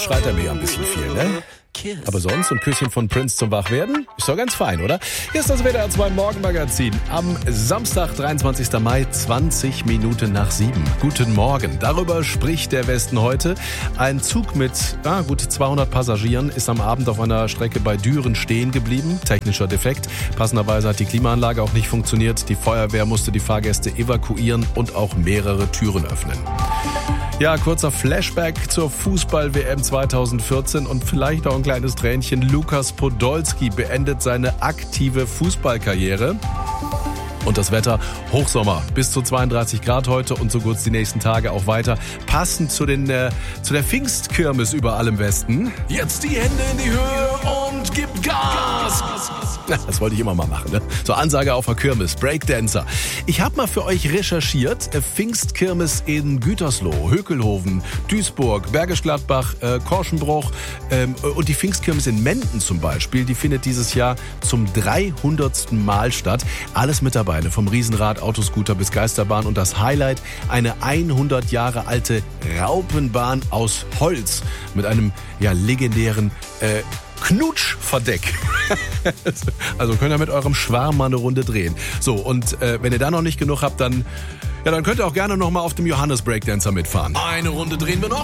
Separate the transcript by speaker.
Speaker 1: Schreit er mir ein bisschen viel, ne? Aber sonst ein Küsschen von Prince zum Wachwerden? Ist doch ganz fein, oder? Hier ist das WDR 2 Morgenmagazin am Samstag, 23. Mai, 20 Minuten nach 7. Guten Morgen. Darüber spricht der Westen heute. Ein Zug mit gut 200 Passagieren ist am Abend auf einer Strecke bei Düren stehen geblieben. Technischer Defekt. Passenderweise hat die Klimaanlage auch nicht funktioniert. Die Feuerwehr musste die Fahrgäste evakuieren und auch mehrere Türen öffnen. Ja, kurzer Flashback zur Fußball-WM 2014 und vielleicht auch ein kleines Tränchen. Lukas Podolski beendet seine aktive Fußballkarriere. Und das Wetter, Hochsommer, bis zu 32 Grad heute und so kurz die nächsten Tage auch weiter. Passend zu der Pfingstkirmes überall im Westen. Jetzt die Hände in die Höhe und gib Gas! Das wollte ich immer mal machen, ne? So Ansage auf der Kirmes, Breakdancer. Ich habe mal für euch recherchiert, Pfingstkirmes in Gütersloh, Hökelhoven, Duisburg, Bergisch Gladbach, Korschenbruch und die Pfingstkirmes in Menden zum Beispiel, die findet dieses Jahr zum 300. Mal statt. Alles mit dabei, vom Riesenrad, Autoscooter bis Geisterbahn und das Highlight, eine 100 Jahre alte Raupenbahn aus Holz mit einem legendären Knutschverdeck. Also könnt ihr mit eurem Schwarm mal eine Runde drehen. So, und wenn ihr da noch nicht genug habt, dann könnt ihr auch gerne noch mal auf dem Johannes Breakdancer mitfahren. Eine Runde drehen wir noch.